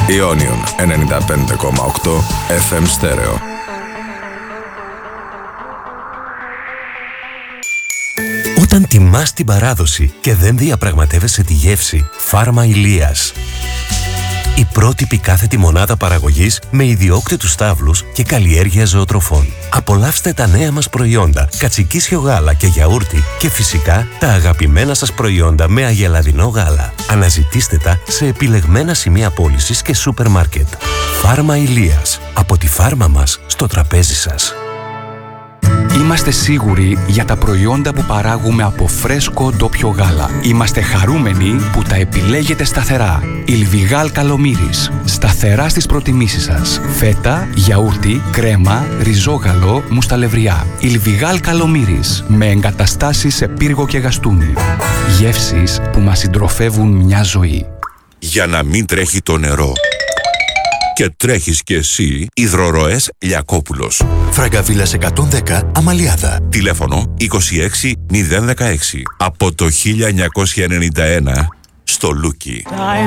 Ιόνιον 95,8 FM στέρεο. Όταν τιμάς την παράδοση και δεν διαπραγματεύεσαι τη γεύση, Φάρμα Ηλίας. Η πρότυπη κάθετη μονάδα παραγωγής με ιδιόκτητους στάβλους και καλλιέργεια ζωοτροφών. Απολαύστε τα νέα μας προϊόντα, κατσικίσιο γάλα και γιαούρτι και φυσικά τα αγαπημένα σας προϊόντα με αγελαδινό γάλα. Αναζητήστε τα σε επιλεγμένα σημεία πώλησης και σούπερ μάρκετ. Φάρμα Ηλίας. Από τη φάρμα μας στο τραπέζι σας. Είμαστε σίγουροι για τα προϊόντα που παράγουμε από φρέσκο ντόπιο γάλα. Είμαστε χαρούμενοι που τα επιλέγετε σταθερά. Ιλβιγάλ Καλομύρης. Σταθερά στις προτιμήσεις σας. Φέτα, γιαούρτι, κρέμα, ριζόγαλο, μουσταλευριά. Ιλβιγάλ Καλομύρης. Με εγκαταστάσεις σε πύργο και γαστούνι. Γεύσεις που μας συντροφεύουν μια ζωή. Για να μην τρέχει το νερό. Και τρέχεις κι εσύ, Υδροροές Λιακόπουλος. Φραγκαβίλας 110, Αμαλιάδα. Τηλέφωνο 26016. Από το 1991 στο Λούκι.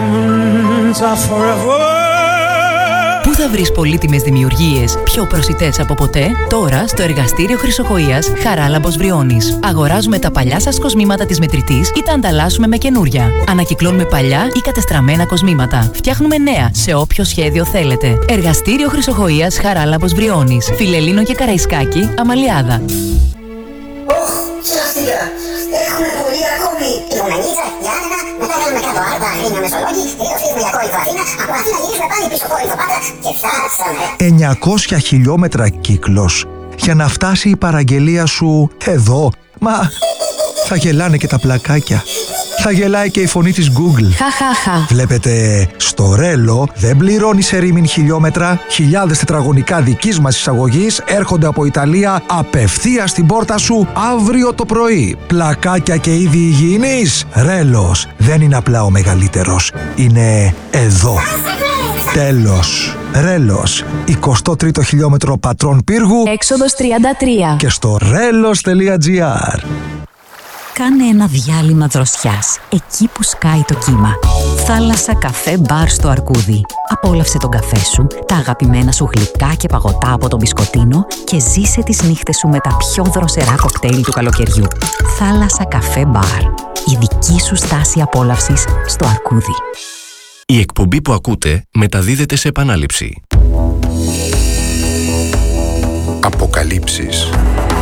Πού θα βρεις πολύτιμες δημιουργίες πιο προσιτές από ποτέ? Τώρα στο εργαστήριο Χρυσοχοΐας Χαράλαμπος Βριώνης. Αγοράζουμε τα παλιά σας κοσμήματα της μετρητής ή τα ανταλλάσσουμε με καινούρια. Ανακυκλώνουμε παλιά ή κατεστραμμένα κοσμήματα. Φτιάχνουμε νέα σε όποιο σχέδιο θέλετε. Εργαστήριο Χρυσοχοΐας Χαράλαμπος Βριώνης. Φιλελλήνο και Καραϊσκάκη, Αμαλιάδα. Σωστικά. Έχουμε πολύ ακόμη. Η Γονανίτσα, η Άννα, μετά κάνουμε κάτω Άρτα, Ρήνιο Μεσολόγγι, τελειοφύγουμε για Κόρινθο Αθήνα, από Αθήνα γυρίσουμε πάλι πίσω Κόρινθο Πάτρα και φτάσαμε. 900 χιλιόμετρα κύκλος για να φτάσει η παραγγελία σου εδώ. Μα θα γελάνε και τα πλακάκια. Θα γελάει και η φωνή της Google. Βλέπετε, στο Ρέλο δεν πληρώνει σε ρήμην χιλιόμετρα. Χιλιάδες τετραγωνικά δικής μας εισαγωγής έρχονται από Ιταλία απευθείας στην πόρτα σου αύριο το πρωί. Πλακάκια και είδη υγιεινής. Ρέλος δεν είναι απλά ο μεγαλύτερος. Είναι εδώ. Τέλος. Ρέλος. 23ο χιλιόμετρο Πατρών Πύργου. Έξοδος 33. Και στο relos.gr. Κάνε ένα διάλειμμα δροσιάς, εκεί που σκάει το κύμα. Θάλασσα, καφέ, μπαρ στο Αρκούδι. Απόλαυσε τον καφέ σου, τα αγαπημένα σου γλυκά και παγωτά από τον μπισκοτίνο και ζήσε τις νύχτες σου με τα πιο δροσερά κοκτέιλ του καλοκαιριού. Θάλασσα, καφέ, μπαρ. Η δική σου στάση απόλαυσης στο Αρκούδι. Η εκπομπή που ακούτε μεταδίδεται σε επανάληψη. Αποκαλύψεις.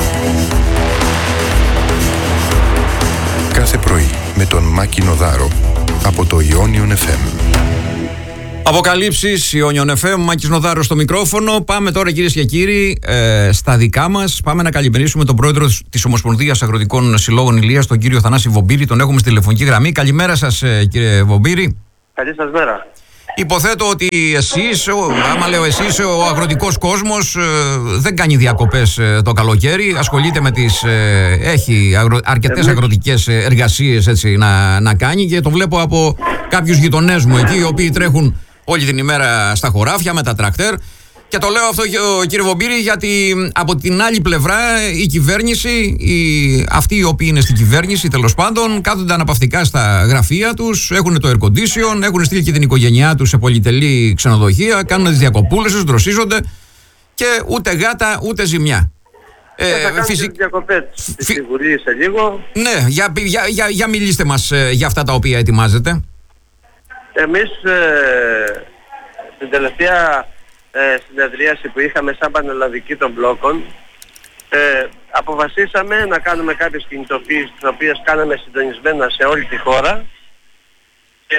Κάθε πρωί με τον Μάκη Νοδάρο από το Ιόνιον FM. Αποκαλύψεις, Ιόνιον FM, Μάκης Νοδάρος στο μικρόφωνο. Πάμε τώρα, κυρίες και κύριοι, στα δικά μας. Πάμε να καλημερίσουμε τον πρόεδρο της Ομοσπονδίας Αγροτικών Συλλόγων Ηλίας, τον κύριο Θανάση Βομπύρη. Τον έχουμε στη τηλεφωνική γραμμή. Καλημέρα σας, κύριε Βομπύρη. Καλή σας μέρα. Υποθέτω ότι εσείς, άμα λέω εσείς, ο αγροτικός κόσμος δεν κάνει διακοπές το καλοκαίρι, ασχολείται με τις... έχει αρκετές αγροτικές εργασίες έτσι, να κάνει, και το βλέπω από κάποιους γειτονές μου εκεί, οι οποίοι τρέχουν όλη την ημέρα στα χωράφια με τα τρακτέρ. Και το λέω αυτό, κύριε Βομπύρη, γιατί από την άλλη πλευρά η κυβέρνηση, αυτοί οι οποίοι είναι στην κυβέρνηση τέλος πάντων, κάθονται αναπαυτικά στα γραφεία τους, έχουν το air condition, έχουν στείλει και την οικογένειά τους σε πολυτελή ξενοδοχεία, κάνουν τις διακοπούλες τους, δροσίζονται και ούτε γάτα ούτε ζημιά. Θα κάνουμε τις διακοπές στη Βουλή σε λίγο. Ναι, για μιλήστε μας για αυτά τα οποία ετοιμάζετε. Εμείς την τελευταία συνεδρίαση που είχαμε σαν πανελλαδική των μπλόκων, αποφασίσαμε να κάνουμε κάποιες κινητοποιήσεις, τις οποίες κάναμε συντονισμένα σε όλη τη χώρα, και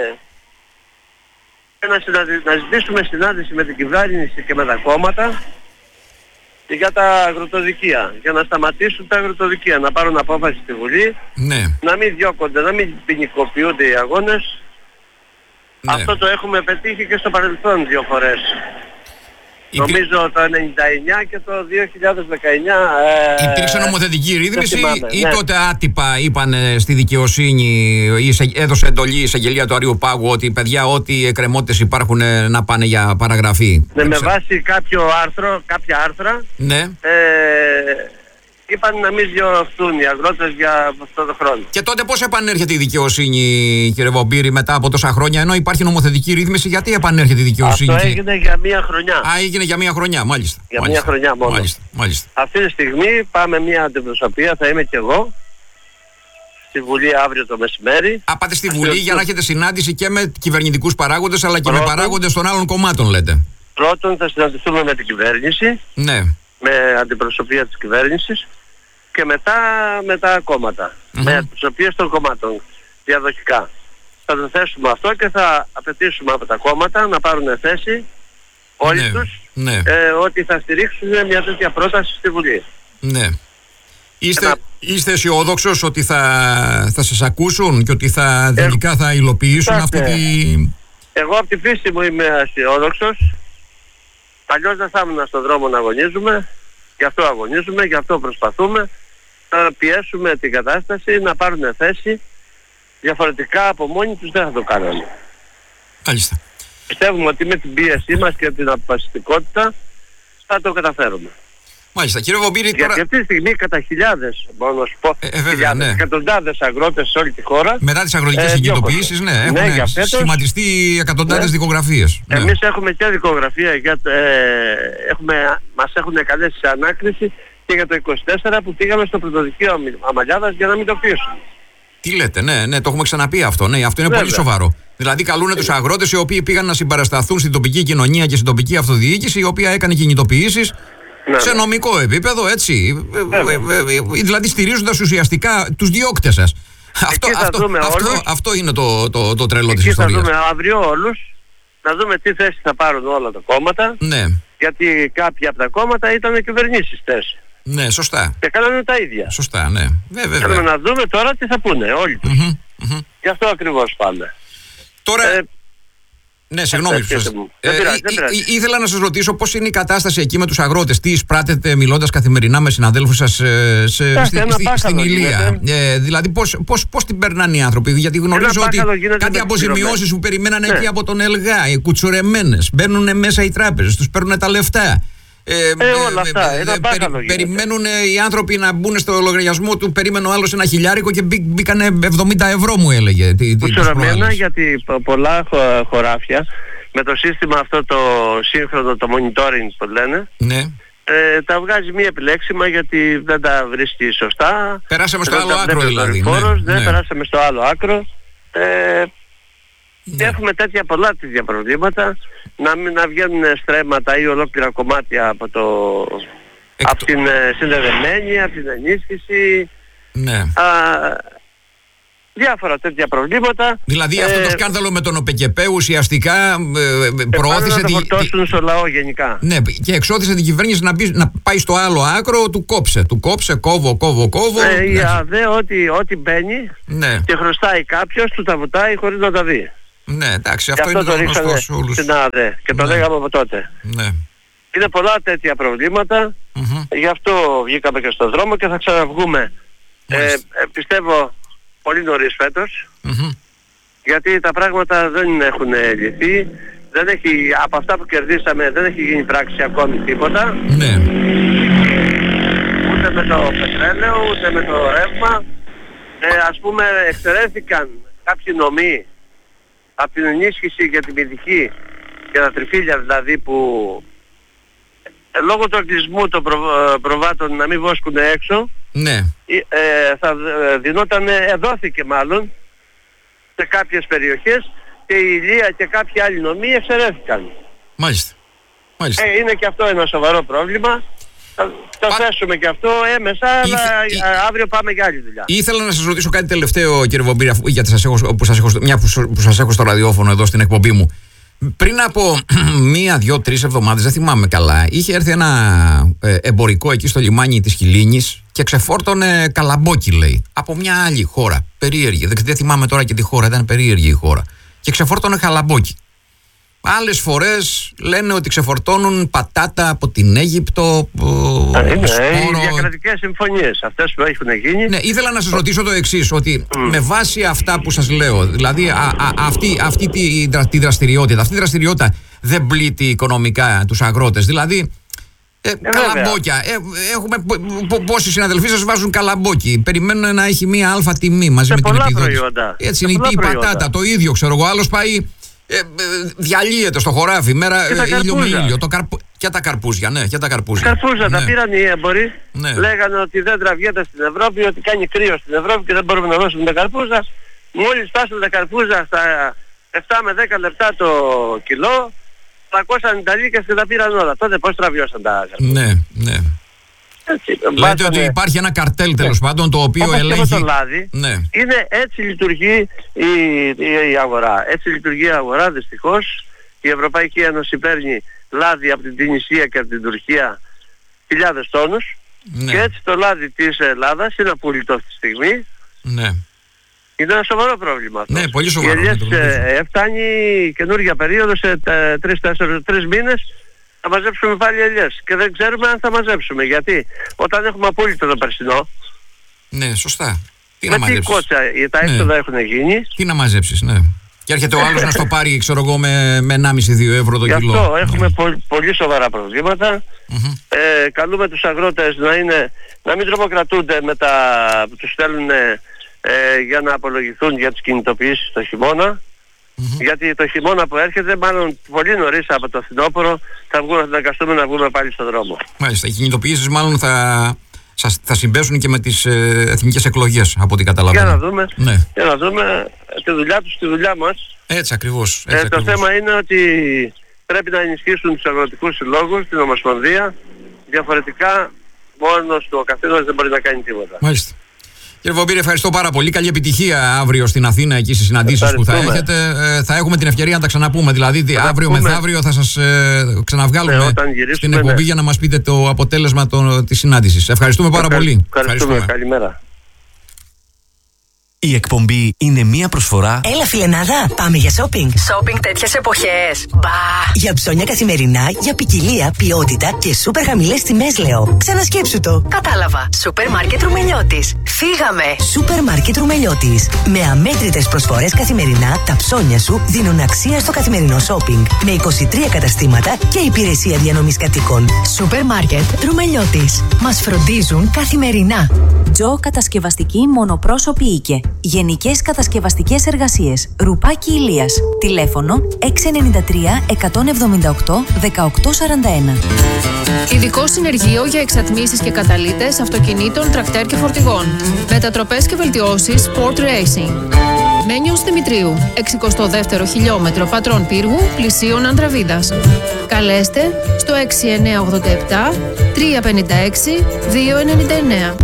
να ζητήσουμε συνάντηση με την κυβέρνηση και με τα κόμματα για τα αγροτοδικεία, για να σταματήσουν τα αγροτοδικεία, να πάρουν απόφαση στη Βουλή, ναι, να μην διώκονται, να μην ποινικοποιούνται οι αγώνες. Ναι. Αυτό το έχουμε πετύχει και στο παρελθόν 2 φορές. Νομίζω το 1999 και το 2019. Υπήρξε νομοθετική ρύθμιση ή ναι, τότε άτυπα είπαν στη δικαιοσύνη, έδωσε εντολή η εισαγγελία του Αριού Πάγου ότι παιδιά, ό,τι εκκρεμότητες υπάρχουν να πάνε για παραγραφή? Ναι, με βάση κάποια άρθρα, ναι, είπαν να μην διορθούν οι αγρότες για αυτό το χρόνο. Και τότε πώς επανέρχεται η δικαιοσύνη, κύριε Βομπύρη, μετά από τόσα χρόνια, ενώ υπάρχει νομοθετική ρύθμιση, γιατί επανέρχεται η δικαιοσύνη? Αυτό έγινε για μία χρονιά. Έγινε για μία χρονιά, μάλιστα. Για μία χρονιά μόνο. Μάλιστα. Αυτή τη στιγμή πάμε μία αντιπροσωπεία, θα είμαι και εγώ, στη Βουλή αύριο το μεσημέρι. Πάτε στη Βουλή για να έχετε συνάντηση και με κυβερνητικούς παράγοντες, αλλά και με παράγοντες των άλλων κομμάτων, λέτε? Πρώτον θα συναντηθούμε με την κυβέρνηση, ναι, με αντιπροσωπεία της κυβέρνησης, και μετά με τα κόμματα, με αντιπροσωπείες των κομμάτων, διαδοχικά. Θα το θέσουμε αυτό και θα απαιτήσουμε από τα κόμματα να πάρουν θέση όλοι τους, ότι θα στηρίξουν μια τέτοια πρόταση στη Βουλή. Ναι. Είστε αισιόδοξος ότι θα σας ακούσουν και ότι τελικά θα υλοποιήσουν αυτή τη... Εγώ από τη φύση μου είμαι αισιόδοξος. Αλλιώς δεν θα ήμουν στον δρόμο να αγωνίζουμε. Γι' αυτό αγωνίζουμε, γι' αυτό προσπαθούμε να πιέσουμε την κατάσταση, να πάρουν θέση. Διαφορετικά από μόνοι τους δεν θα το κάνανε. Μάλιστα. Πιστεύουμε ότι με την πίεσή μας και την αποφασιστικότητα θα το καταφέρουμε. Μάλιστα. Κύριε Βομπύρη, τώρα... Γιατί αυτή τη στιγμή κατά χιλιάδες, μπορώ να σου πω, εκατοντάδες αγρότες σε όλη τη χώρα. Μετά τις αγροτικές εγκυτοποιήσεις, έχουν σχηματιστεί εκατοντάδες δικογραφίες. Εμείς έχουμε και δικογραφία, μας έχουν καλέσει σε ανάκριση και για το 24 που πήγαμε στο πρωτοδικείο Αμαλιάδας για να μην το πείσουμε. Τι λέτε, ναι, το έχουμε ξαναπεί αυτό. Ναι, αυτό είναι πολύ σοβαρό. Δηλαδή, καλούν τους αγρότες οι οποίοι πήγαν να συμπαρασταθούν στην τοπική κοινωνία και στην τοπική αυτοδιοίκηση, η οποία έκανε κινητοποιήσεις σε νομικό επίπεδο, έτσι. Δηλαδή, στηρίζοντας ουσιαστικά τους διώκτες σας. Αυτό είναι το τρελό της ιστορίας. Θα δούμε αύριο όλους, να δούμε τι θέση θα πάρουν όλα τα κόμματα. Ναι. Γιατί κάποια από τα κόμματα ήταν κυβερνήσεις θέση. Ναι, σωστά. Και κάνανε τα ίδια. Σωστά, ναι. Θέλουμε να δούμε τώρα τι θα πούνε όλοι τους. Γι' αυτό ακριβώς πάμε. Τώρα... Ναι, συγγνώμη. Ήθελα να σας ρωτήσω πώς είναι η κατάσταση εκεί με τους αγρότες. Τι εισπράτετε μιλώντας καθημερινά με συναδέλφους σας στην Ηλία. Δηλαδή πώς την περνάνε οι άνθρωποι? Γιατί γνωρίζω ότι κάτι αποζημιώσεις που περιμένανε εκεί από τον ΕΛΓΑ, οι κουτσουρεμένες, μπαίνουν μέσα οι τράπεζες, τους παίρνουν τα λεφτά. Όλα αυτά. Περιμένουν οι άνθρωποι να μπουν στο λογαριασμό του. Περίμενε ο άλλος ένα χιλιάρικο και μπήκανε 70 ευρώ, μου έλεγε. Κουτσουρωμένα, γιατί πολλά χωράφια με το σύστημα αυτό το σύγχρονο, το monitoring που λένε, τα βγάζει μη επιλέξιμα γιατί δεν τα βρίσκει σωστά. Περάσαμε στο άλλο άκρο δηλαδή. Περάσαμε στο άλλο άκρο. Και έχουμε πολλά τέτοια προβλήματα, να βγαίνουν στρέμματα ή ολόκληρα κομμάτια από την συνδεδεμένη, από την ενίσχυση. Ναι. Διάφορα τέτοια προβλήματα. Δηλαδή αυτό το σκάνδαλο με τον ΟΠΕΚΕΠΕ ουσιαστικά προώθησε... να το φορτώσουν στο λαό γενικά. Ναι, και εξώθησε την κυβέρνηση να πάει στο άλλο άκρο, του κόψε, κόβω. Η ΑΔΕ ό,τι μπαίνει και χρωστάει κάποιος, του τα βουτάει χωρίς να τα δει. Ναι, εντάξει, αυτό είναι το γνωστό σε όλους. Στην ΑΔΕ και το λέγαμε από τότε. Ναι. Είναι πολλά τέτοια προβλήματα, γι' αυτό βγήκαμε και στον δρόμο και θα ξαναβγούμε. Πιστεύω πολύ νωρίς φέτος, γιατί τα πράγματα δεν έχουν λυθεί, από αυτά που κερδίσαμε δεν έχει γίνει πράξη ακόμη τίποτα. Ναι. Ούτε με το πετρέλαιο, ούτε με το ρεύμα. Ας πούμε εξαιρέθηκαν κάποιοι νομοί από την ενίσχυση για την ειδική και τα τριφύλια δηλαδή, που λόγω του αγκλισμού των προβάτων να μην βόσκουν έξω, θα δόθηκε μάλλον σε κάποιες περιοχές, και η Ηλία και κάποιοι άλλοι νομοί εξαιρέθηκαν. Μάλιστα. Είναι και αυτό ένα σοβαρό πρόβλημα. Θα θέσουμε και αυτό έμεσα, αλλά αύριο πάμε για άλλη δουλειά. Ήθελα να σας ρωτήσω κάτι τελευταίο, κύριε Βομπύρη, γιατί που σας έχω στο ραδιόφωνο εδώ στην εκπομπή μου. Πριν από 1, 2, 3 εβδομάδες, δεν θυμάμαι καλά, είχε έρθει ένα εμπορικό εκεί στο λιμάνι της Χιλίνης και ξεφόρτωνε καλαμπόκι, λέει, από μια άλλη χώρα. Περίεργη. Δεν θυμάμαι τώρα και τη χώρα, ήταν περίεργη η χώρα. Και ξεφόρτωνε καλαμπόκι. Άλλες φορές λένε ότι ξεφορτώνουν πατάτα από την Αίγυπτο. Οι διακρατικές συμφωνίες αυτές που έχουν γίνει. Ναι, ήθελα να σας ρωτήσω το εξής, ότι με βάση αυτά που σας λέω, δηλαδή αυτή τη δραστηριότητα δεν πλήττει οικονομικά τους αγρότες? Δηλαδή Καλαμπόκια. Έχουμε πόσοι συναδελφοί σας βάζουν καλαμπόκι. Περιμένουν να έχει μία αλφα τιμή μαζί με την επιδότηση. Έτσι είναι η πατάτα, το ίδιο ξέρω εγώ. Άλλος πάει, διαλύεται στο χωράφι, μέρα ήλιο με ήλιο. Και τα καρπούζια, ναι, και τα καρπούζια. Καρπούζια τα πήραν οι έμποροι. Λέγανε ότι δεν τραβιέται στην Ευρώπη, ότι κάνει κρύο στην Ευρώπη και δεν μπορούμε να δώσουμε τα καρπούζα. Μόλις φτάσουν τα καρπούζα στα 7 με 10 λεπτά το κιλό, 290 λίρες και τα πήραν όλα. Τότε πώς τραβιώσαν τα καρπούζα. Ναι. Λέτε ότι υπάρχει ένα καρτέλ τέλος πάντων το οποίο ελέγχει. Το λάδι, είναι έτσι λειτουργεί η αγορά. Έτσι λειτουργεί η αγορά δυστυχώς. Η Ευρωπαϊκή Ένωση παίρνει λάδι από την Τινησία και από την Τουρκία χιλιάδες τόνους και έτσι το λάδι της Ελλάδας είναι απολύτω αυτή τη στιγμή. Είναι ένα σοβαρό πρόβλημα αυτό. Ναι, πολύ σοβαρό. Φτάνει η καινούργια περίοδο σε 3 μήνες θα μαζέψουμε πάλι ελιές και δεν ξέρουμε αν θα μαζέψουμε, γιατί όταν έχουμε απόλυτο το περσινό, ναι, σωστά. Τι με τι κότσα τα έξοδα έχουν γίνει, τι να μαζέψεις, ναι. Και έρχεται ο άλλος να στο πάρει, ξέρω εγώ, με 1,5-2 ευρώ το κιλό. Γι' αυτό έχουμε πολύ σοβαρά προβλήματα. Καλούμε τους αγρότες να μην τρομοκρατούνται με τα που τους στέλνουν για να απολογηθούν για τις κινητοποιήσεις το χειμώνα. Γιατί το χειμώνα που έρχεται, μάλλον πολύ νωρίς από το φθινόπωρο, θα αναγκαστούμε να βγούμε πάλι στον δρόμο. Μάλιστα, οι κινητοποιήσεις μάλλον θα συμπέσουν και με τις εθνικές εκλογές, από ό,τι καταλαβαίνω. Για να δούμε τη δουλειά τους, τη δουλειά μας. Έτσι ακριβώς. Το θέμα είναι ότι πρέπει να ενισχύσουν τους αγροτικούς συλλόγους, την Ομοσπονδία. Διαφορετικά, μόνος του ο καθένας δεν μπορεί να κάνει τίποτα. Μάλιστα. Κύριε Βομπύρη, ευχαριστώ πάρα πολύ. Καλή επιτυχία αύριο στην Αθήνα, εκεί στις συναντήσεις που θα έχετε. Θα έχουμε την ευκαιρία να τα ξαναπούμε. Δηλαδή, αύριο μεθαύριο θα σας ξαναβγάλουμε στην εκπομπή για να μας πείτε το αποτέλεσμα της συνάντησης. Ευχαριστούμε πάρα πολύ. Ευχαριστούμε. Καλημέρα. Η εκπομπή είναι μία προσφορά. Έλα, φιλενάδα, πάμε για shopping. Shopping τέτοιες εποχές. Μπα! Για ψώνια καθημερινά, για ποικιλία, ποιότητα και σούπερ χαμηλές τιμές, λέω. Ξανασκέψου το. Κατάλαβα. Σούπερ μάρκετ Ρουμελιώτης. Φύγαμε. Σούπερ μάρκετ Ρουμελιώτης. Με αμέτρητες προσφορές καθημερινά, τα ψώνια σου δίνουν αξία στο καθημερινό shopping. Με 23 καταστήματα και υπηρεσία διανομής κατοίκων. Σούπερ μάρκετ Ρουμελιώτης. Μας φροντίζουν καθημερινά. Τζο Κατασκευαστική Μονοπρόσωπη Οίκε. Γενικές κατασκευαστικές εργασίες. Ρουπάκι Ηλίας. Τηλέφωνο 693 178 1841. Ειδικό συνεργείο για εξατμίσεις και καταλύτες αυτοκινήτων, τρακτέρ και φορτηγών. Μετατροπές και βελτιώσεις Sport Racing. Μένιος Δημητρίου, 62ο χιλιόμετρο Πατρών Πύργου, πλησίων Ανδραβίδας. Καλέστε στο 6987 356 299.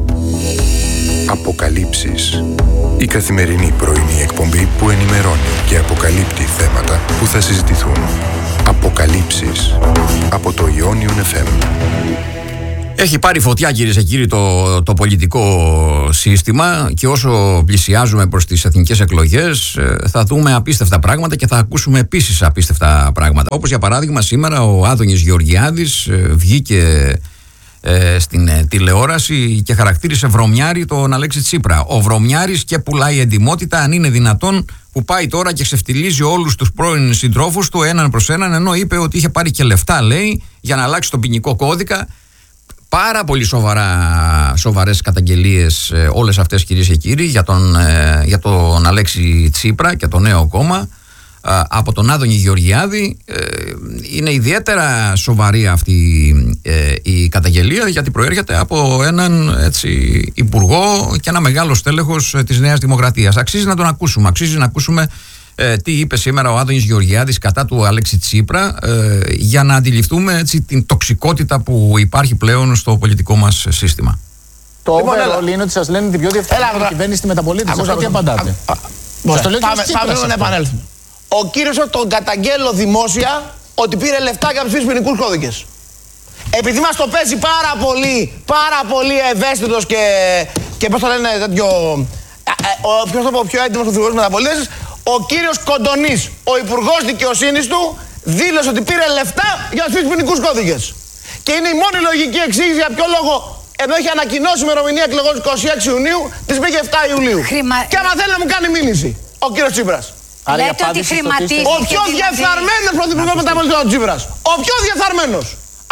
Αποκαλύψεις. Η καθημερινή πρωινή εκπομπή που ενημερώνει και αποκαλύπτει θέματα που θα συζητηθούν. Αποκαλύψεις. Από το Ionion FM. Έχει πάρει φωτιά, κυρίες και κύριοι, το πολιτικό σύστημα και όσο πλησιάζουμε προς τις εθνικές εκλογές θα δούμε απίστευτα πράγματα και θα ακούσουμε επίσης απίστευτα πράγματα. Όπως για παράδειγμα σήμερα ο Άδωνης Γεωργιάδης βγήκε στην τηλεόραση και χαρακτήρισε βρωμιάρη τον Αλέξη Τσίπρα. Ο βρωμιάρης και πουλάει εντιμότητα, αν είναι δυνατόν, που πάει τώρα και ξεφτιλίζει όλους τους πρώην συντρόφους του έναν προς έναν, ενώ είπε ότι είχε πάρει και λεφτά, λέει, για να αλλάξει τον ποινικό κώδικα. Πάρα πολύ σοβαρές καταγγελίες όλες αυτές, κυρίες και κύριοι, για τον Αλέξη Τσίπρα και το νέο κόμμα από τον Άδωνη Γεωργιάδη. Είναι ιδιαίτερα σοβαρή αυτή η καταγγελία, γιατί προέρχεται από έναν υπουργό και ένα μεγάλο στέλεχος της Νέας Δημοκρατίας. Αξίζει να τον ακούσουμε, αξίζει να ακούσουμε τι είπε σήμερα ο Άδωνης Γεωργιάδης κατά του Αλέξη Τσίπρα, για να αντιληφθούμε την τοξικότητα που υπάρχει πλέον στο πολιτικό μας σύστημα. Το overall είναι ότι σας λένε την πιο διαφορετική κυβέρνηση στη μεταπολίτευση. Αυτό τι απαντάτε? Πάμε να επανέλθουμε. Ο κύριος τον καταγγέλλω δημόσια ότι πήρε λεφτά για να ψηφίσει ποινικούς κώδικες. Επειδή μας το παίζει πάρα πολύ ευαίσθητος και πώς το λένε τέτοιο... ποιος το πω, πιο έντιμος ο θυγός μεταπολίτευσης, ο κύριος Κοντονής, ο υπουργός δικαιοσύνης του, δήλωσε ότι πήρε λεφτά για να ψηφίσει ποινικούς κώδικες. Και είναι η μόνη λογική εξήγηση για ποιο λόγο, ενώ έχει ανακοινώσει η ημερομηνία εκλογών 26 Ιουνίου, της πήγε 7 Ιουλίου. Και άμα θέλει να μου κάνει μήνυση, ο κύριος Τσίπρας. Λέτε ότι χρηματίζει. Ο πιο διεφθαρμένος πρωθυπουργός μεταπολιτών ο Τσίπρας. Ο πιο διεφθαρμένος.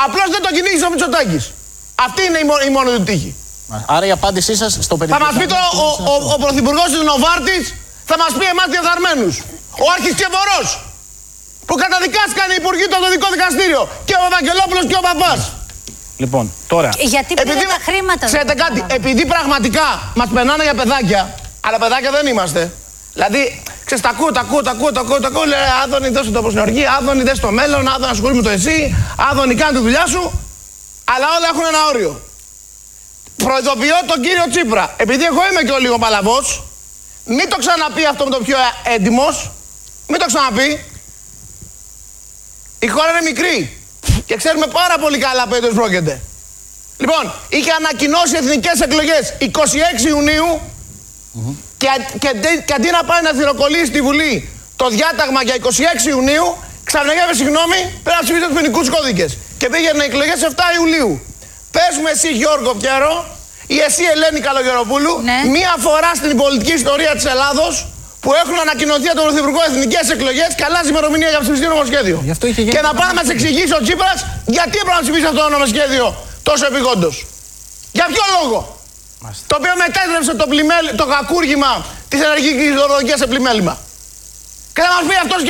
Απλώς δεν τον κυνήγησε ο Μητσοτάκης. Αυτή είναι η μόνη του τύχη. Άρα η απάντησή σας στο περίπου. Θα μας πει τώρα ο πρωθυπουργός της Νοβάρτης, θα μας πει εμάς διεφθαρμένους. Ο αρχισκευωρός που καταδικάστηκαν οι υπουργοί το δικό δικαστήριο. Και ο Βαγγελόπουλος και ο Παπάς. Λοιπόν, τώρα. Γιατί πήρε τα χρήματα. Ξέρετε κάτι, επειδή πραγματικά μας περνάνε για παιδάκια, αλλά παιδάκια δεν είμαστε. Δηλαδή, ξέρεις, τα ακούω, λέει Άδωνη, δες το τόπο στην οργή, Άδωνη, δες το μέλλον, Άδωνη, ασχολούμαι με το εσύ, Άδωνη, κάνε τη δουλειά σου, αλλά όλα έχουν ένα όριο. Προειδοποιώ τον κύριο Τσίπρα, επειδή εγώ είμαι και ο λίγο παλαβός, μην το ξαναπεί αυτό με το πιο έντιμος, μην το ξαναπεί. Η χώρα είναι μικρή και ξέρουμε πάρα πολύ καλά περί πρόκειται. Λοιπόν, είχε ανακοινώσει εθνικές εκλογές 26 Ιουνίου και αντί να πάει να θυροκολλήσει στη Βουλή το διάταγμα για 26 Ιουνίου, ξαφνικά είπε συγγνώμη, πρέπει να ψηφίσει τους ποινικούς κώδικες. Και πήγαινε εκλογές 7 Ιουλίου. Πες μου εσύ Γιώργο Πιέρο ή εσύ Ελένη Καλογεροπούλου, μία φορά στην πολιτική ιστορία της Ελλάδος που έχουν ανακοινωθεί από τον Πρωθυπουργό εθνικές εκλογές και αλλάζει ημερομηνία για ψηφιστή νομοσχέδιο. Και να πάει να μας εξηγήσει ο Τσίπρας γιατί έπρεπε να ψηφίσει αυτό το νομοσχέδιο τόσο επειγόντως. Για ποιο λόγο? Το οποίο μετέτρεψε το κακούργημα της ενεργικής ιδεολογίας σε πλημέλημα. Και θα μας πει αυτός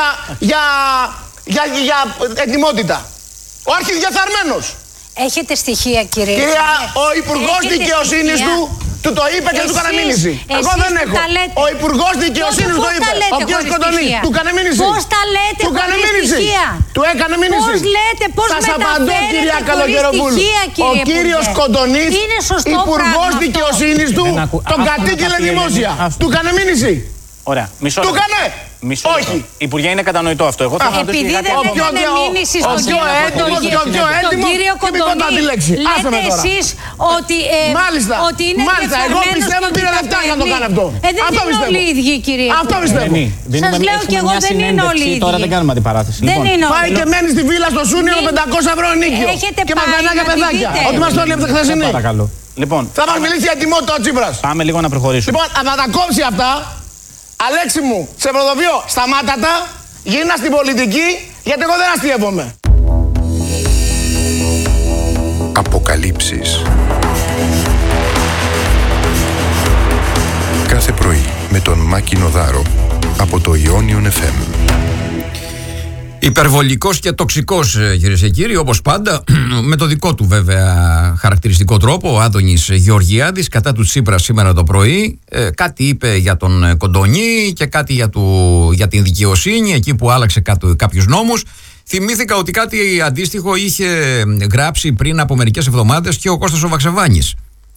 για ετοιμότητα. Ο αρχιδιεφθαρμένος. Έχετε στοιχεία, κύριε. Κυρία, ο Υπουργός Δικαιοσύνης του το είπε και του έκανε μήνυση. Εγώ δεν έχω. Ο Υπουργός Δικαιοσύνης το είπε. Ο κ. Κοντονή. Του έκανε μήνυση. Πώς τα λέτε χωρίς στοιχεία? Του έκανε μήνυση. Πώς λέτε, πώς μεταφέρετε χωρίς στοιχεία, κύριε Ο κύριος Κοντονής, Υπουργός Δικαιοσύνης του, τον κατήγγειλε δημόσια. Του έκανε μήνυση. Ωραία. Μισό λεπτό. Του έκανε. Όχι. Υπουργέ, είναι κατανοητό αυτό. Εγώ θέλω να το επειδή δεν έκανε μήνυση στον κύριο Κοντονή, λέτε εσείς ότι είναι εγώ πιστεύω πήρε λεφτά για να το κάνει αυτό. Δεν είναι όλοι οι ίδιοι, κύριε. Αυτό πιστεύω. Σας λέω και εγώ δεν είναι όλοι οι ίδιοι. Τώρα δεν κάνουμε αντιπαράθεση. Πάει και μένει στη βίλα στο Σούνιο με 500 ευρώ ενίκιο. Και μακανιά για παιδάκια. Ότι μας το λέει από τη χθεσινή. Θα μας μιλήσει για τιμότητα ο Τσίπρας. Πάμε λίγο να προχωρήσουμε. Λοιπόν, θα τα κόψει αυτά. Αλέξη μου, σε προδοποιώ, σταμάτα τα, γίνα στην πολιτική, γιατί εγώ δεν αστείευομαι. Αποκαλύψεις. Κάθε πρωί με τον Μάκη Νοδάρο από το Ionion FM. Υπερβολικός και τοξικός, κυρίες και κύριοι, όπως πάντα, με το δικό του βέβαια χαρακτηριστικό τρόπο, ο Άδωνης Γεωργιάδης κατά του Τσίπρα σήμερα το πρωί. Κάτι είπε για τον Κοντονή και κάτι για την δικαιοσύνη, εκεί που άλλαξε κάποιους νόμους. Θυμήθηκα ότι κάτι αντίστοιχο είχε γράψει πριν από μερικές εβδομάδες και ο Κώστας ο Βαξεβάνης.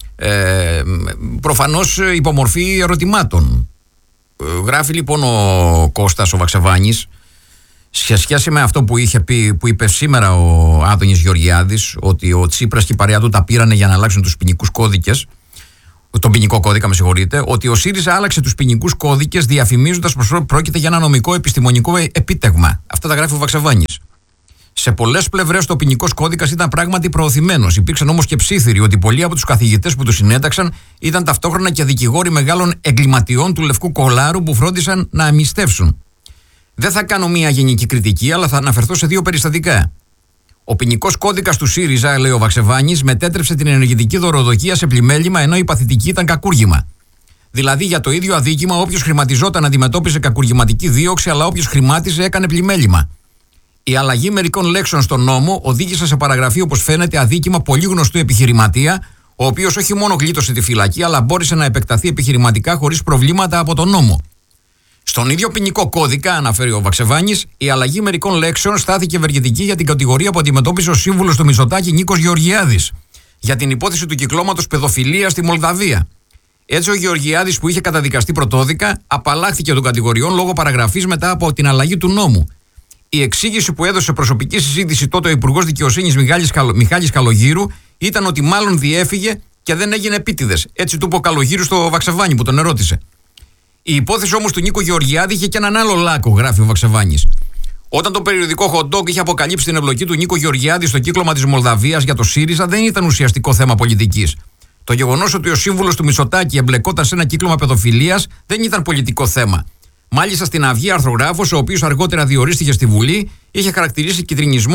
Προφανώς υπομορφή ερωτημάτων. Γράφει λοιπόν ο Κώστας ο Βαξεβάνης, σε σχέση με αυτό που είπε σήμερα ο Άδωνης Γεωργιάδης, ότι ο Τσίπρας και η παρέα του τα πήρανε για να αλλάξουν τους ποινικούς κώδικες, τον ποινικό κώδικα, με συγχωρείτε, ότι ο ΣΥΡΙΖΑ άλλαξε τους ποινικούς κώδικες διαφημίζοντας πως πρόκειται για ένα νομικό επιστημονικό επίτευγμα. Αυτά τα γράφει ο Βαξεβάνης. Σε πολλές πλευρές το ποινικός κώδικας ήταν πράγματι προωθημένος. Υπήρξαν όμως και ψίθυροι ότι πολλοί από τους καθηγητές που του συνέταξαν ήταν ταυτόχρονα και δικηγόροι μεγάλων εγκληματιών του Λευκού Κολάρου που φρόντισαν να αμυστεύσουν. Δεν θα κάνω μια γενική κριτική, αλλά θα αναφερθώ σε δύο περιστατικά. Ο ποινικός κώδικας του ΣΥΡΙΖΑ, λέει ο Βαξεβάνης, μετέτρεψε την ενεργητική δωροδοκία σε πλημέλημα, ενώ η παθητική ήταν κακούργημα. Δηλαδή, για το ίδιο αδίκημα, όποιος χρηματιζόταν αντιμετώπιζε κακουργηματική δίωξη, αλλά όποιος χρημάτιζε έκανε πλημέλημα. Η αλλαγή μερικών λέξεων στον νόμο οδήγησε σε παραγραφή, όπως φαίνεται, αδίκημα πολύ γνωστού επιχειρηματία, ο οποίος όχι μόνο γλίτωσε τη φυλακή, αλλά μπόρεσε να επεκταθεί επιχειρηματικά χωρίς προβλήματα από τον νόμο. Στον ίδιο ποινικό κώδικα, αναφέρει ο Βαξεβάνης, η αλλαγή μερικών λέξεων στάθηκε ευεργετική για την κατηγορία που αντιμετώπισε ο σύμβουλος του Μητσοτάκη Νίκος Γεωργιάδης για την υπόθεση του κυκλώματος παιδοφιλίας στη Μολδαβία. Έτσι, ο Γεωργιάδης, που είχε καταδικαστεί πρωτόδικα, απαλλάχθηκε των κατηγοριών λόγω παραγραφής μετά από την αλλαγή του νόμου. Η εξήγηση που έδωσε σε προσωπική συζήτηση τότε ο Υπουργός Δικαιοσύνης Μιχάλης Καλογύρου ήταν ότι μάλλον διέφυγε και δεν έγινε επίτηδες. Έτσι του είπε ο Καλογύρου στο Βαξεβάνη που τον ερώτησε. Η υπόθεση όμως του Νίκου Γεωργιάδη είχε και έναν άλλο λάκκο, γράφει ο Βαξεβάνης. Όταν το περιοδικό Hot Dog είχε αποκαλύψει την εμπλοκή του Νίκου Γεωργιάδη στο κύκλωμα της Μολδαβίας για το ΣΥΡΙΖΑ, δεν ήταν ουσιαστικό θέμα πολιτικής. Το γεγονός ότι ο σύμβουλος του Μητσοτάκη εμπλεκόταν σε ένα κύκλωμα παιδοφιλίας δεν ήταν πολιτικό θέμα. Μάλιστα, στην Αυγή, αρθρογράφος, ο οποίος αργότερα διορίστηκε στη Βουλή, είχε χαρακτηρίσει κιτρινισμό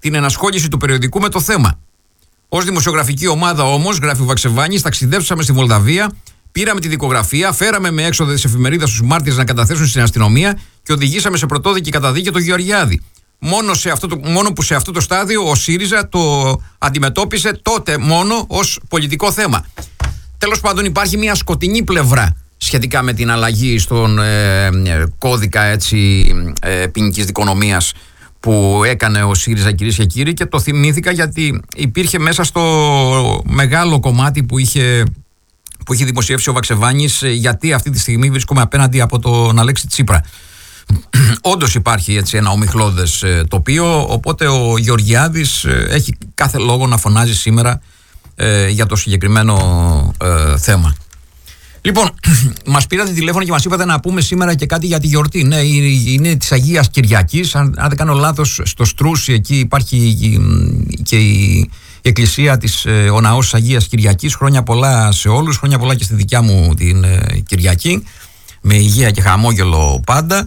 την ενασχόληση του περιοδικού με το θέμα. Ως δημοσιογραφική ομάδα όμως, γράφει ο Βαξεβάνης, ταξιδέψαμε στη Μολδαβία, πήραμε τη δικογραφία, φέραμε με έξοδα της εφημερίδας τους μάρτυρες να καταθέσουν στην αστυνομία και οδηγήσαμε σε πρωτόδικη καταδίκη τον Γεωργιάδη. Μόνο που σε αυτό το στάδιο ο ΣΥΡΙΖΑ το αντιμετώπισε τότε μόνο ως πολιτικό θέμα. Τέλος πάντων, υπάρχει μια σκοτεινή πλευρά σχετικά με την αλλαγή στον κώδικα ποινικής δικονομίας που έκανε ο ΣΥΡΙΖΑ, κυρίες και κύριοι, και το θυμήθηκα γιατί υπήρχε μέσα στο μεγάλο κομμάτι που είχε δημοσιεύσει ο Βαξεβάνης, γιατί αυτή τη στιγμή βρίσκομαι απέναντι από τον Αλέξη Τσίπρα. Όντως υπάρχει έτσι ένα ομιχλώδες τοπίο, οπότε ο Γεωργιάδης έχει κάθε λόγο να φωνάζει σήμερα για το συγκεκριμένο θέμα. Λοιπόν, μας πήρατε τηλέφωνο και μας είπατε να πούμε σήμερα και κάτι για τη γιορτή. Ναι, είναι της Αγίας Κυριακής. Αν δεν κάνω λάθος, στο Στρούσι εκεί υπάρχει και η εκκλησία ο ναός της Αγίας Κυριακής. Χρόνια πολλά σε όλους, χρόνια πολλά και στη δικιά μου την Κυριακή, με υγεία και χαμόγελο πάντα.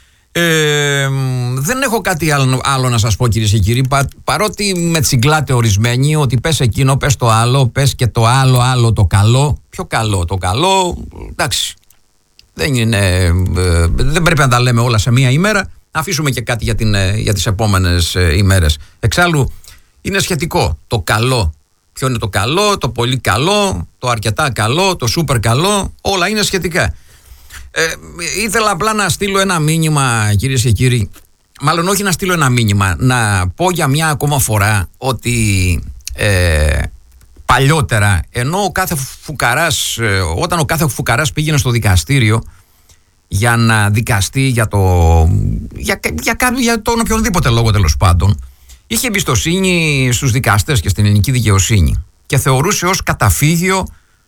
Δεν έχω κάτι άλλο να σας πω, κυρίες και κύριοι, παρότι με τσιγκλάτε ορισμένοι ότι πες εκείνο, πες το άλλο, πες και το άλλο το καλό. Ποιο καλό? Το καλό, εντάξει, δεν πρέπει να τα λέμε όλα σε μία ημέρα. Αφήσουμε και κάτι για τις επόμενες ημέρες. Εξάλλου είναι σχετικό το καλό. Ποιο είναι το καλό, το πολύ καλό, το αρκετά καλό, το σούπερ καλό, όλα είναι σχετικά. Ήθελα απλά να στείλω ένα μήνυμα, κυρίες και κύριοι, μάλλον όχι να στείλω ένα μήνυμα, να πω για μια ακόμα φορά ότι παλιότερα, ενώ όταν ο κάθε φουκαράς πήγαινε στο δικαστήριο για να δικαστεί για τον οποιονδήποτε λόγο, τέλος πάντων, είχε εμπιστοσύνη στους δικαστές και στην ελληνική δικαιοσύνη και θεωρούσε ως καταφύγιο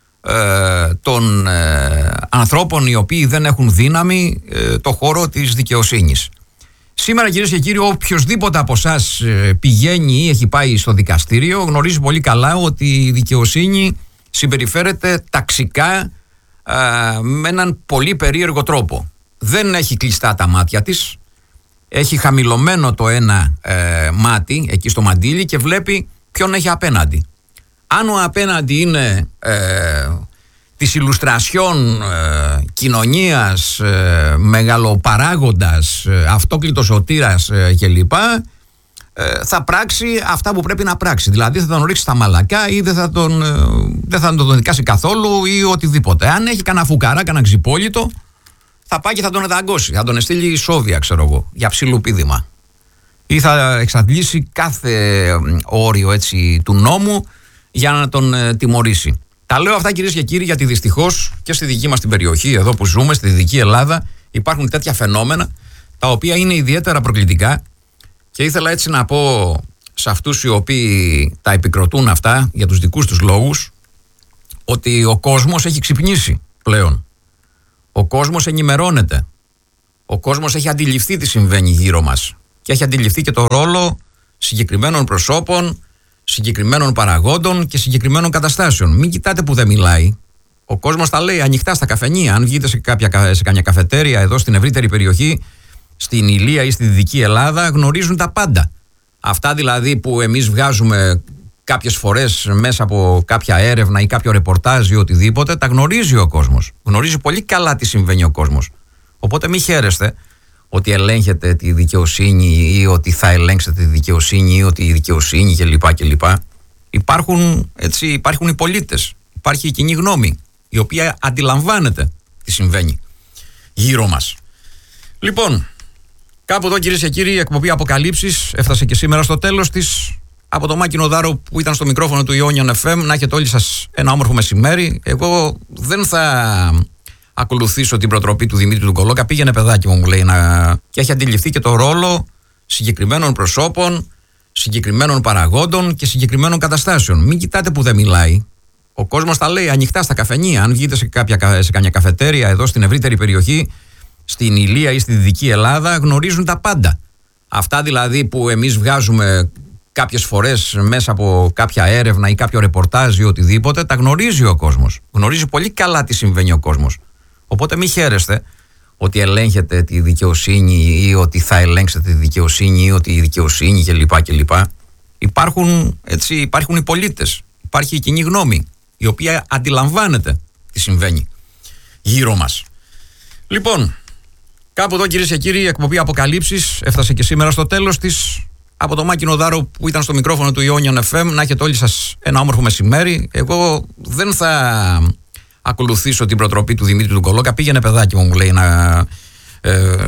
των ανθρώπων οι οποίοι δεν έχουν δύναμη το χώρο της δικαιοσύνης. Σήμερα, κυρίες και κύριοι, οποιοσδήποτε από εσάς πηγαίνει ή έχει πάει στο δικαστήριο γνωρίζει πολύ καλά ότι η δικαιοσύνη συμπεριφέρεται ταξικά με έναν πολύ περίεργο τρόπο. Δεν έχει κλειστά τα μάτια της, έχει χαμηλωμένο το ένα μάτι εκεί στο μαντίλι και βλέπει ποιον έχει απέναντι. Αν ο απέναντι είναι της ηλουστρασιών κοινωνίας, μεγαλοπαράγοντας, αυτόκλητος σωτήρας κλπ, θα πράξει αυτά που πρέπει να πράξει. Δηλαδή θα τον ρίξει στα μαλακά ή δεν θα τον δικάσει καθόλου ή οτιδήποτε. Αν έχει κανένα φουκαρά, κανένα ξυπόλυτο, θα πάει και θα τον εδαγκώσει. Θα τον στείλει σόβια, ξέρω εγώ, για ψιλοπίδημα. Ή θα εξαντλήσει κάθε όριο του νόμου για να τον τιμωρήσει. Τα λέω αυτά, κυρίες και κύριοι, γιατί δυστυχώς και στη δική μας την περιοχή, εδώ που ζούμε, στη Δυτική Ελλάδα, υπάρχουν τέτοια φαινόμενα τα οποία είναι ιδιαίτερα προκλητικά και ήθελα έτσι να πω σε αυτούς οι οποίοι τα επικροτούν αυτά για τους δικούς τους λόγους, ότι ο κόσμος έχει ξυπνήσει πλέον. Ο κόσμος ενημερώνεται. Ο κόσμος έχει αντιληφθεί τι συμβαίνει γύρω μας και έχει αντιληφθεί και το ρόλο συγκεκριμένων προσώπων, συγκεκριμένων παραγόντων και συγκεκριμένων καταστάσεων. Μην κοιτάτε που δεν μιλάει. Ο κόσμος τα λέει ανοιχτά στα καφενεία. Αν βγείτε σε καμιά καφετέρια εδώ στην ευρύτερη περιοχή, στην Ηλία ή στη Δυτική Ελλάδα, γνωρίζουν τα πάντα. Αυτά δηλαδή που εμείς βγάζουμε κάποιες φορές μέσα από κάποια έρευνα ή κάποιο ρεπορτάζ ή οτιδήποτε, τα γνωρίζει ο κόσμος. Γνωρίζει πολύ καλά τι συμβαίνει ο κόσμος. Οπότε μην χαίρεστε ότι ελέγχετε τη δικαιοσύνη ή ότι θα ελέγξετε τη δικαιοσύνη ή ότι η δικαιοσύνη κλπ. Υπάρχουν οι πολίτες, υπάρχει η κοινή γνώμη, η οποία αντιλαμβάνεται τι συμβαίνει γύρω μας. Λοιπόν, κάπου εδώ, κυρίες και κύριοι, η εκπομπή Αποκαλύψεις έφτασε και σήμερα στο τέλος της. Από το Μάκη Νοδάρο που ήταν στο μικρόφωνο του Ιόνιον FM, να έχετε όλοι σας ένα όμορφο μεσημέρι. Εγώ δεν θα ακολουθήσω την προτροπή του Δημήτρη του Κολόκα. Πήγαινε, παιδάκι μου λέει, και έχει αντιληφθεί και το ρόλο συγκεκριμένων προσώπων, συγκεκριμένων παραγόντων και συγκεκριμένων καταστάσεων. Μην κοιτάτε που δεν μιλάει. Ο κόσμος τα λέει ανοιχτά στα καφενεία. Αν βγείτε σε καμιά καφετέρια εδώ στην ευρύτερη περιοχή, στην Ηλία ή στη Δυτική Ελλάδα, γνωρίζουν τα πάντα. Αυτά δηλαδή που εμείς βγάζουμε κάποιες φορές μέσα από κάποια έρευνα ή κάποιο ρεπορτάζ ή οτιδήποτε, τα γνωρίζει ο κόσμος. Γνωρίζει πολύ καλά τι συμβαίνει ο κόσμος. Οπότε μην χαίρεστε ότι ελέγχετε τη δικαιοσύνη ή ότι θα ελέγξετε τη δικαιοσύνη ή ότι η δικαιοσύνη κλπ. Υπάρχουν οι πολίτες, υπάρχει η κοινή γνώμη, η οποία αντιλαμβάνεται τι συμβαίνει γύρω μας. Λοιπόν, κάπου εδώ, κυρίες και κύριοι, η εκπομπή Αποκαλύψεις έφτασε και σήμερα στο τέλος της. Από το Μάκη Νοδάρο που ήταν στο μικρόφωνο του Ιόνιον FM, να έχετε όλοι σας ένα όμορφο μεσημέρι. Εγώ δεν θα ακολουθήσω την προτροπή του Δημήτρη του Κολόκα. Πήγαινε, παιδάκι μου λέει,